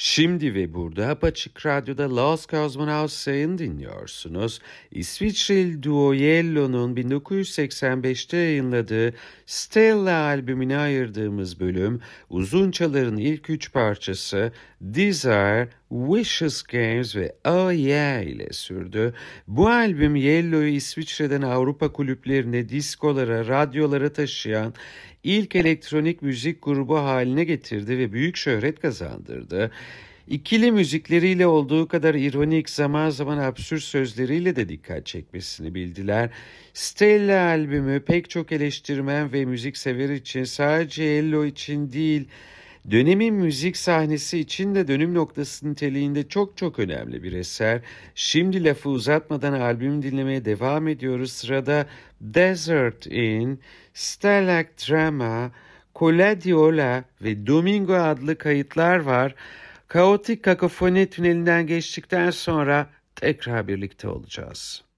Şimdi ve burada Apaçık Radyo'da Los Cosmonauts yayını dinliyorsunuz. İsviçreli duo Yellow'nun 1985'te yayınladığı Stella albümüne ayırdığımız bölüm, Uzunçalar'ın ilk üç parçası Desire, Vicious Games ve Oh Yeah ile sürdü. Bu albüm Yellow'u İsviçre'den Avrupa kulüplerine, diskolara, radyolara taşıyan ilk elektronik müzik grubu haline getirdi ve büyük şöhret kazandırdı. İkili müzikleriyle olduğu kadar ironik, zaman zaman absürt sözleriyle de dikkat çekmesini bildiler. Stella albümü pek çok eleştirmen ve müziksever için, sadece Yellow için değil, dönemin müzik sahnesi için de dönüm noktası niteliğinde çok önemli bir eser. Şimdi lafı uzatmadan albüm dinlemeye devam ediyoruz. Sırada Desert In, Stalag Drama, Coladiola ve Domingo adlı kayıtlar var. Kaotik kakofoni tünelinden geçtikten sonra tekrar birlikte olacağız.